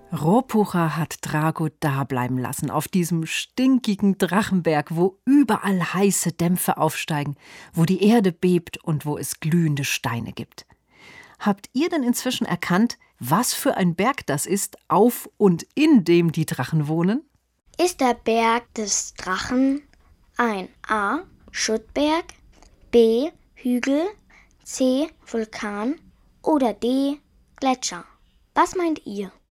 Rohrpucher hat Drago dableiben lassen, auf diesem stinkigen Drachenberg, wo überall heiße Dämpfe aufsteigen, wo die Erde bebt und wo es glühende Steine gibt. Habt ihr denn inzwischen erkannt, was für ein Berg das ist, auf und in dem die Drachen wohnen? Ist der Berg des Drachen ein A. Schuttberg, B. Hügel, C. Vulkan oder D. Gletscher? Was meint ihr?